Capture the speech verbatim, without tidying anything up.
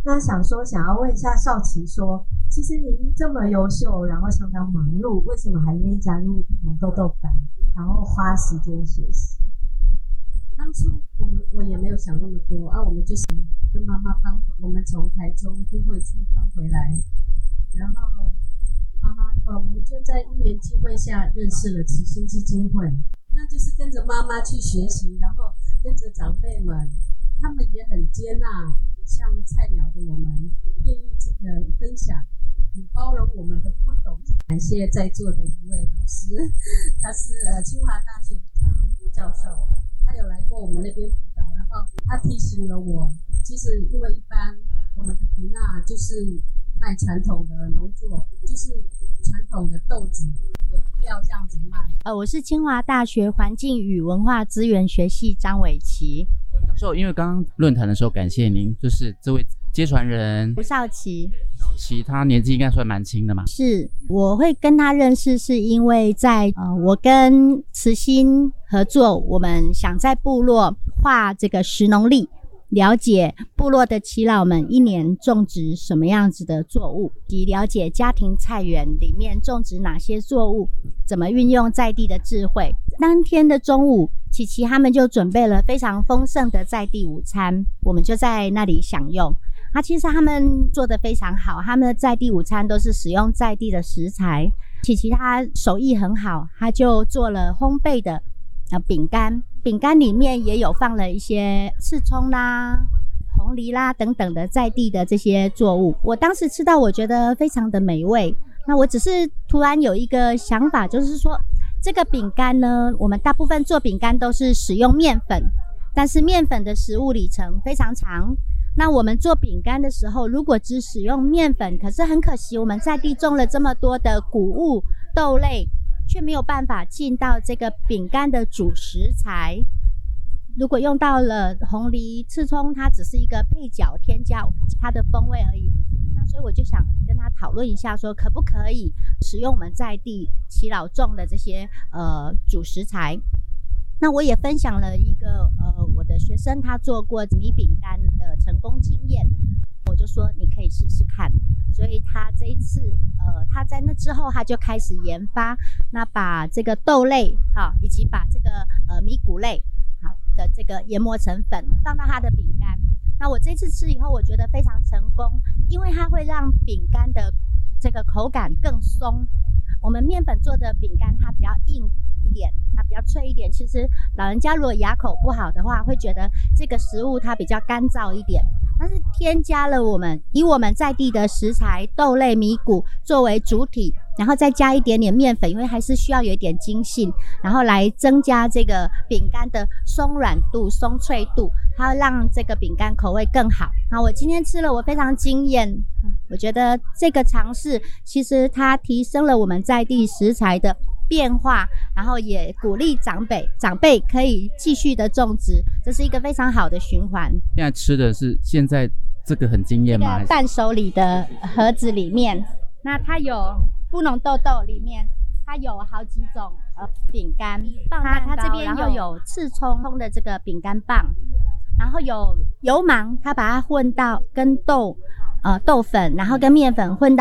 那想说想要问一下少奇说，其实您这么优秀，然后相当忙碌，为什么还愿意加入豆豆班，然后花时间学习？ 当初我们我也没有想那么多啊，我们就是跟妈妈搬，我们从台中都会处搬回来，然后妈妈呃，我们就在因缘机会下认识了慈心基金会，那就是跟着妈妈去学习，然后跟着长辈们，他们也很接纳像菜鸟的我们，愿意呃分享，很包容我们的不懂。感谢在座的一位老师，他是呃清华大学的张教授，他有来过我们那边辅导，然后他提醒了我，其实因为一般我们的皮娜就是卖传统的农作，就是传统的豆子、原料这样子卖。 呃，我是清华大学环境与文化资源学系张伟琪教授。因为刚刚论坛的时候，感谢您，就是这位接传人吴少奇， 其他年纪应该算蛮轻的嘛。 是，我会跟他认识，是因为在呃，我跟慈心合作，我们想在部落画这个食农历，了解部落的耆老们一年种植什么样子的作物，以及了解家庭菜园里面种植哪些作物，怎么运用在地的智慧。当天的中午，琪琪他们就准备了非常丰盛的在地午餐，我们就在那里享用。啊，其实他们做得非常好，他们的在地午餐都是使用在地的食材。琪琪他手艺很好，他就做了烘焙的呃饼干，饼干里面也有放了一些刺葱啦、红梨啦等等的在地的这些作物。我当时吃到，我觉得非常的美味。那我只是突然有一个想法，就是说这个饼干呢，我们大部分做饼干都是使用面粉，但是面粉的食物里程非常长。那我们做饼干的时候，如果只使用面粉，可是很可惜，我们在地种了这么多的谷物、豆类，却没有办法进到这个饼干的主食材。如果用到了红梨、刺葱，它只是一个配角，添加它的风味而已。那所以我就想跟他讨论一下，说可不可以使用我们在地耆老种的这些呃主食材。那我也分享了一个呃我的学生他做过米饼干的成功经验，我就说你可以试试看。所以他这一次呃他在那之后他就开始研发，那把这个豆类啊以及把这个呃米谷类好的这个研磨成粉放到他的饼干。那我这次吃以后我觉得非常成功，因为它会让饼干的这个口感更松。我们面粉做的饼干它比较硬一点，它比较脆一点，其实老人家如果牙口不好的话，会觉得这个食物它比较干燥一点。但是添加了我们以我们在地的食材豆类米谷作为主体，然后再加一点点面粉，因为还是需要有一点筋性，然后来增加这个饼干的松软度、松脆度，它会让这个饼干口味更好。好，我今天吃了，我非常惊艳。我觉得这个尝试其实它提升了我们在地食材的变化，然后也鼓励长辈长辈可以继续的种植，这是一个非常好的循环。 现在吃的是现在这个很惊艳吗？ 这个伴手礼的盒子里面，那它有布农豆豆，里面它有好几种呃饼干，它它这边又有刺葱的这个饼干棒，然后有油芒，它把它混到跟豆呃豆粉，然后跟面粉混到